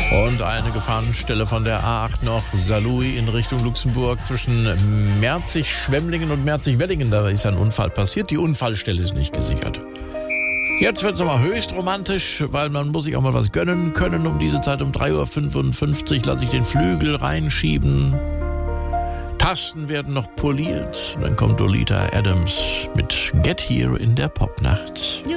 Und eine Gefahrenstelle von der A8 noch Saarlouis in Richtung Luxemburg zwischen Merzig-Schwemmlingen und Merzig-Wellingen. Da ist ein Unfall passiert. Die Unfallstelle ist nicht gesichert. Jetzt wird es nochmal höchst romantisch, weil man muss sich auch mal was gönnen können. Um diese Zeit um 3.55 Uhr lasse ich den Flügel reinschieben. Tasten werden noch poliert. Dann kommt Olita Adams mit Get Here in der Popnacht.